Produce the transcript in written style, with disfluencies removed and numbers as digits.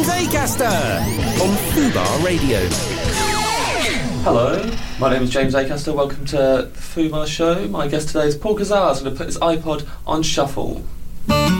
James Acaster on Fubar Radio. Hello, my name is James Acaster. Welcome to the Fubar Show. My guest today is Paul Kazar. He's going to put his iPod on shuffle.